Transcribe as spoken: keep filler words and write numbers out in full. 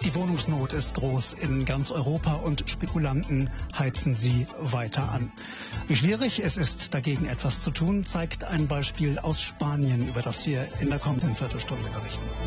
Die Wohnungsnot ist groß in ganz Europa und Spekulanten heizen sie weiter an. Wie schwierig es ist, dagegen etwas zu tun, zeigt ein Beispiel aus Spanien, über das wir in der kommenden Viertelstunde berichten.